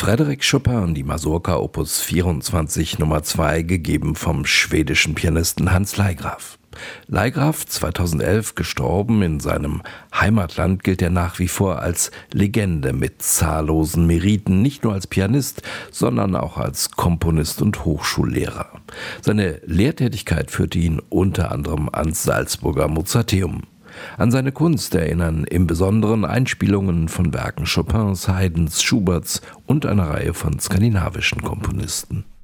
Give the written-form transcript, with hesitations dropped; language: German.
Frédéric Chopin, die Masurka Opus 24 Nummer 2, gegeben vom schwedischen Pianisten Hans Leigraf. Leigraf, 2011 gestorben, in seinem Heimatland gilt er nach wie vor als Legende mit zahllosen Meriten, nicht nur als Pianist, sondern auch als Komponist und Hochschullehrer. Seine Lehrtätigkeit führte ihn unter anderem ans Salzburger Mozarteum. An seine Kunst erinnern im Besonderen Einspielungen von Werken Chopins, Haydns, Schuberts und einer Reihe von skandinavischen Komponisten.